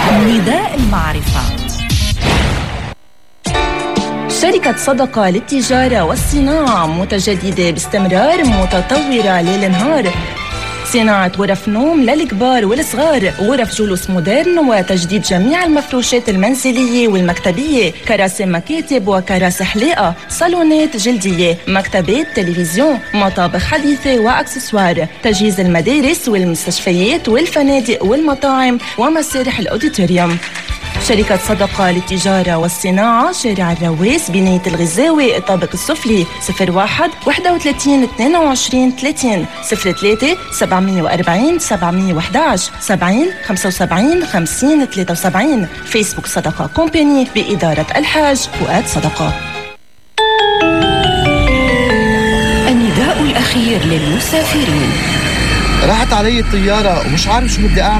نداء المعرفة. شركة صدقة للتجارة والصناعة متجددة باستمرار، متطورة ليل نهار. صناعة غرف نوم للكبار والصغار، غرف جلوس مودرن، وتجديد جميع المفروشات المنزلية والمكتبية، كراسي مكاتب وكراسي حلاقة، صالونات جلدية، مكتبات، تلفزيون، مطابخ حديثة وأكسسوار، تجهيز المدارس والمستشفيات والفنادق والمطاعم ومسارح الأوديتوريوم. شركة صدقة للتجارة والصناعة، شارع الرواس، بناية الغزاوي، الطابق السفلي، 01 31 22 30 03 740 711 70 75 50 73. فيسبوك صدقة كومباني بإدارة الحاج فؤاد صدقة. النداء الأخير للمسافرين. راحت علي الطيارة ومش عارف شو بدي أعمل.